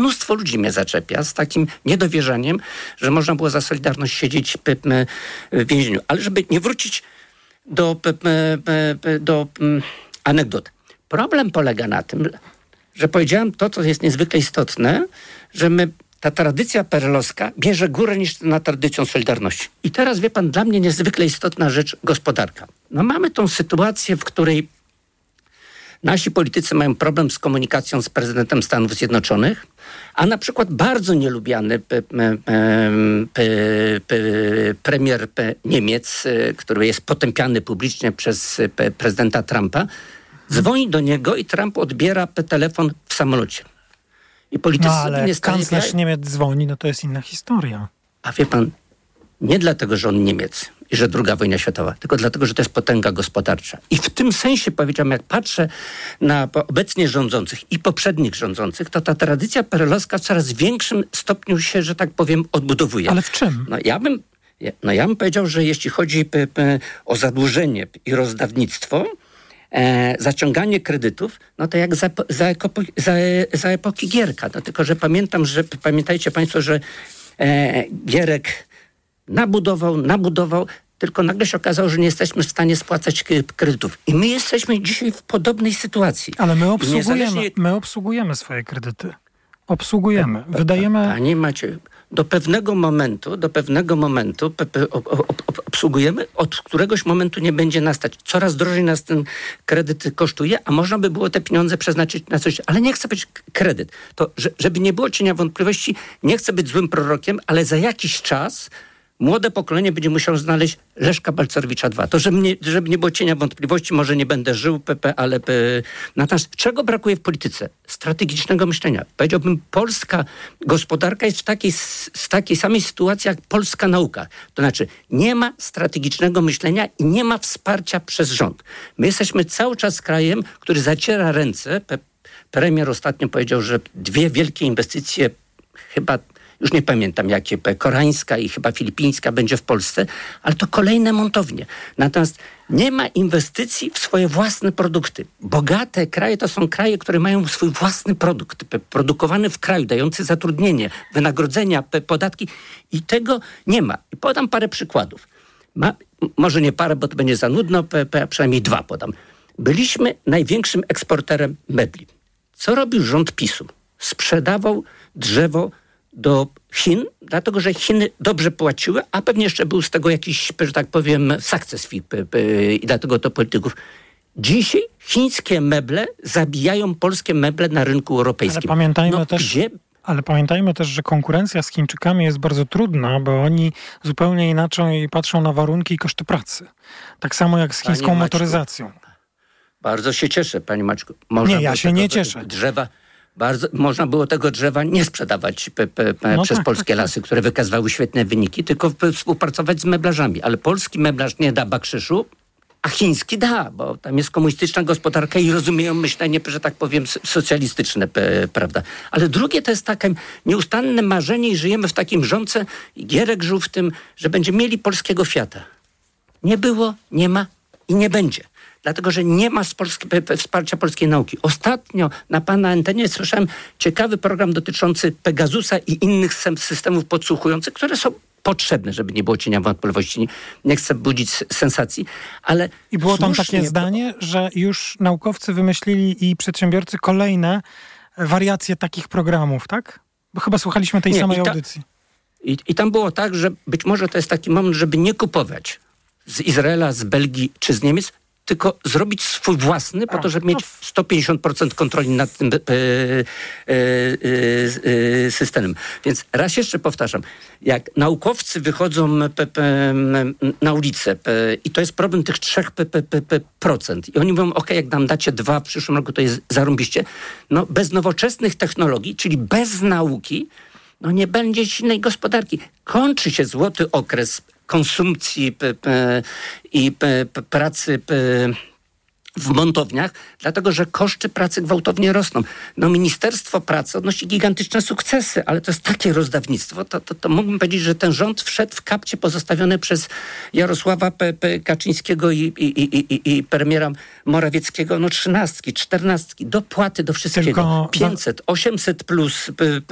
mnóstwo ludzi mnie zaczepia z takim niedowierzaniem, że można było za Solidarność siedzieć w więzieniu. Ale żeby nie wrócić do anegdot. Problem polega na tym, że powiedziałem to, co jest niezwykle istotne, że ta tradycja perelowska bierze górę niż nad tradycją Solidarności. I teraz, wie pan, dla mnie niezwykle istotna rzecz, gospodarka. No mamy tą sytuację, w której nasi politycy mają problem z komunikacją z prezydentem Stanów Zjednoczonych, a na przykład bardzo nielubiany premier Niemiec, który jest potępiany publicznie przez prezydenta Trumpa, dzwoni do niego i Trump odbiera telefon w samolocie. I politycy ale kanclerz Niemiec dzwoni, no to jest inna historia. A wie pan, nie dlatego, że on Niemiec i że II wojna światowa, tylko dlatego, że to jest potęga gospodarcza. I w tym sensie powiedziałem, jak patrzę na obecnie rządzących i poprzednich rządzących, to ta tradycja perelowska w coraz większym stopniu się, że tak powiem, odbudowuje. Ale w czym? Ja bym powiedział, że jeśli chodzi o zadłużenie i rozdawnictwo, zaciąganie kredytów, no to jak za epoki Gierka. No tylko, że pamiętajcie państwo, że Gierek nabudował, tylko nagle się okazało, że nie jesteśmy w stanie spłacać kredytów. I my jesteśmy dzisiaj w podobnej sytuacji. Ale my obsługujemy swoje kredyty. Wydajemy... Panie Macie, do pewnego momentu obsługujemy, od któregoś momentu nie będzie nas stać. Coraz drożej nas ten kredyt kosztuje, a można by było te pieniądze przeznaczyć na coś, ale nie chcę być kredyt. To, żeby nie było cienia wątpliwości, nie chcę być złym prorokiem, ale za jakiś czas młode pokolenie będzie musiało znaleźć Leszka Balcerowicza II. To, żeby nie było cienia wątpliwości, może nie będę żył, ale... Natomiast czego brakuje w polityce? Strategicznego myślenia. Powiedziałbym, polska gospodarka jest w takiej samej sytuacji jak polska nauka. To znaczy, nie ma strategicznego myślenia i nie ma wsparcia przez rząd. My jesteśmy cały czas krajem, który zaciera ręce. Premier ostatnio powiedział, że 2 wielkie inwestycje, chyba już nie pamiętam jakie, koreańska i chyba filipińska będzie w Polsce, ale to kolejne montownie. Natomiast nie ma inwestycji w swoje własne produkty. Bogate kraje to są kraje, które mają swój własny produkt, produkowany w kraju, dający zatrudnienie, wynagrodzenia, podatki i tego nie ma. I podam parę przykładów. Może nie parę, bo to będzie za nudno, przynajmniej 2 podam. Byliśmy największym eksporterem mebli. Co robił rząd PiS-u? Sprzedawał drzewo do Chin, dlatego że Chiny dobrze płaciły, a pewnie jeszcze był z tego jakiś, że tak powiem, sukces i dlatego to polityków. Dzisiaj chińskie meble zabijają polskie meble na rynku europejskim. Ale pamiętajmy też, że konkurencja z Chińczykami jest bardzo trudna, bo oni zupełnie inaczej patrzą na warunki i koszty pracy. Tak samo jak z chińską motoryzacją. Bardzo się cieszę, panie Maćku. Ja się nie cieszę. Można było tego drzewa nie sprzedawać przez polskie lasy, które wykazywały świetne wyniki, tylko współpracować z meblarzami. Ale polski meblarz nie da bakrzyszu, a chiński da, bo tam jest komunistyczna gospodarka i rozumieją myślenie, że tak powiem, socjalistyczne, prawda. Ale drugie to jest takie nieustanne marzenie i żyjemy w takim rządce, i Gierek żył w tym, że będziemy mieli polskiego Fiata. Nie było, nie ma i nie będzie. Dlatego, że nie ma wsparcia polskiej nauki. Ostatnio na pana antenie słyszałem ciekawy program dotyczący Pegasusa i innych systemów podsłuchujących, które są potrzebne, żeby nie było cienia wątpliwości. Nie chcę budzić sensacji, ale... I było tam takie zdanie, że już naukowcy wymyślili i przedsiębiorcy kolejne wariacje takich programów, tak? Bo chyba słuchaliśmy tej samej audycji. I tam było tak, że być może to jest taki moment, żeby nie kupować z Izraela, z Belgii czy z Niemiec, tylko zrobić swój własny, po to, żeby mieć 150% kontroli nad tym systemem. Więc raz jeszcze powtarzam, jak naukowcy wychodzą na ulicę i to jest problem tych 3% i oni mówią, jak nam dacie 2 w przyszłym roku, to jest zarąbiście. No, bez nowoczesnych technologii, czyli bez nauki, no nie będzie silnej gospodarki. Kończy się złoty okres konsumpcji i pracy w montowniach, dlatego że koszty pracy gwałtownie rosną. No Ministerstwo Pracy odnosi gigantyczne sukcesy, ale to jest takie rozdawnictwo. To mógłbym powiedzieć, że ten rząd wszedł w kapcie pozostawione przez Jarosława Kaczyńskiego i premiera Morawieckiego, 13, 14, dopłaty do wszystkiego. 500, 800 plus